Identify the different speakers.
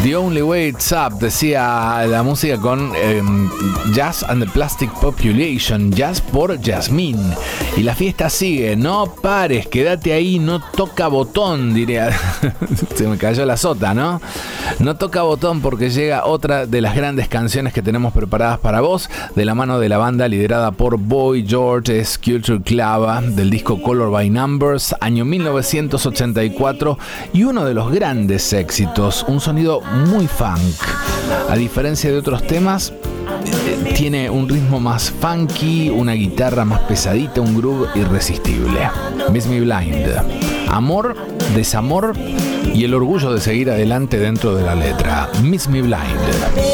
Speaker 1: The Only Way It's Up, decía la música con Jazz and the Plastic Population, Jazz por Yasmín. Y la fiesta sigue, no pares, quédate ahí, no toca botón, diría. Se me cayó la sota, ¿no? No toca botón porque llega otra de las grandes canciones que tenemos preparadas para vos, de la mano de la banda liderada por Boy George, es Culture Clava, del disco Color by Numbers, año 1984, y uno de los grandes éxitos, un sonido muy funk. A diferencia de otros temas, tiene un ritmo más funky, una guitarra más pesadita, un groove irresistible. Miss Me Blind. Amor, desamor y el orgullo de seguir adelante dentro de la letra. Miss Me Blind.